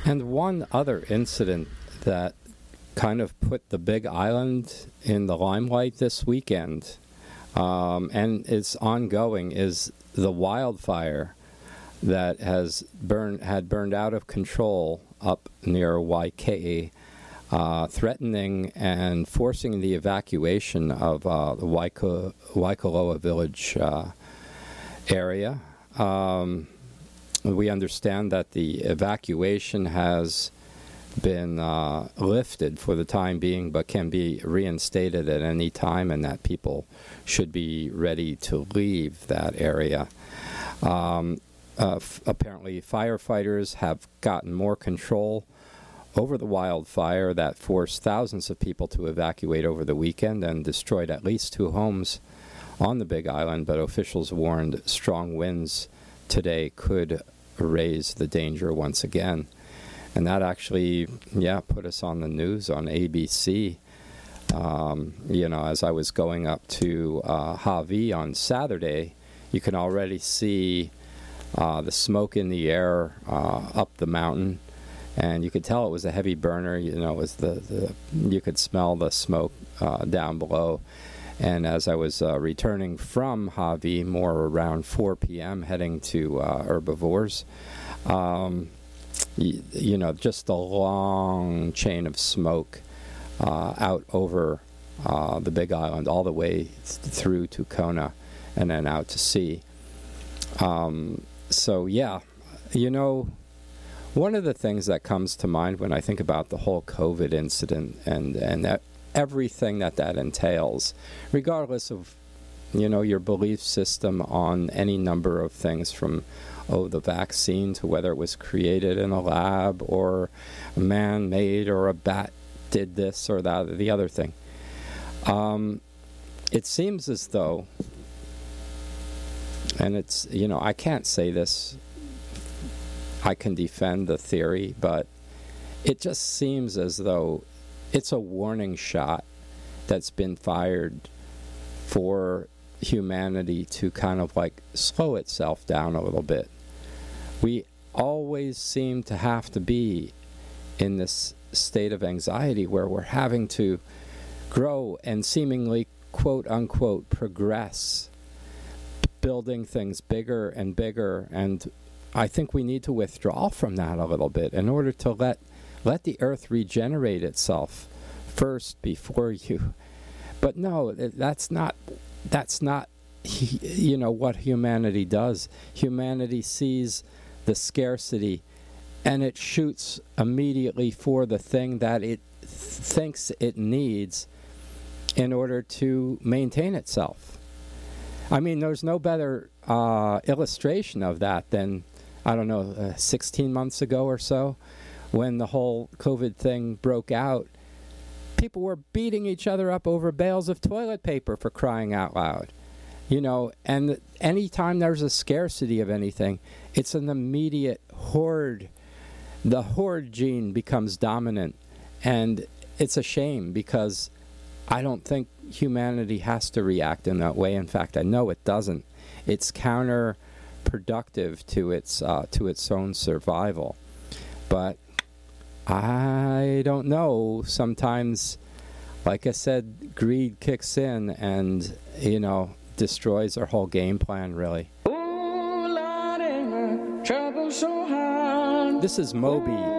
And one other incident that kind of put the Big Island in the limelight this weekend, and it's ongoing, is the wildfire that had burned out of control up near Waikiki, threatening and forcing the evacuation of the Waikoloa Village area. We understand that the evacuation has been lifted for the time being, but can be reinstated at any time, and that people should be ready to leave that area. Apparently, firefighters have gotten more control over the wildfire that forced thousands of people to evacuate over the weekend and destroyed at least 2 homes on the Big Island, but officials warned strong winds today could raise the danger once again. And that actually, put us on the news on ABC. As I was going up to Hawaii on Saturday, you can already see the smoke in the air up the mountain, and you could tell it was a heavy burner. It was you could smell the smoke down below. And as I was returning from Hawaii, more around 4 p.m., heading to Herbivores, just a long chain of smoke out over the Big Island, all the way through to Kona, and then out to sea. One of the things that comes to mind when I think about the whole COVID incident and everything that entails, regardless of, your belief system on any number of things, from, the vaccine to whether it was created in a lab or man-made or a bat did this or that or the other thing. It seems as though, and it's, I can't say this, I can defend the theory, but it just seems as though it's a warning shot that's been fired for humanity to kind of like slow itself down a little bit. We always seem to have to be in this state of anxiety where we're having to grow and seemingly, quote unquote, progress, building things bigger and bigger. And I think we need to withdraw from that a little bit in order to let the earth regenerate itself first before you. But no, that's not what humanity does. Humanity sees the scarcity and it shoots immediately for the thing that it thinks it needs in order to maintain itself. I mean, there's no better illustration of that than, 16 months ago or so, when the whole COVID thing broke out. People were beating each other up over bales of toilet paper, for crying out loud. And anytime there's a scarcity of anything, it's an immediate hoard. The hoard gene becomes dominant. And it's a shame, because I don't think humanity has to react in that way. In fact, I know it doesn't. It's counterproductive to its own survival. But I don't know. Sometimes, like I said, greed kicks in and, destroys our whole game plan, really. Oh, Lord, trouble so hard. This is Moby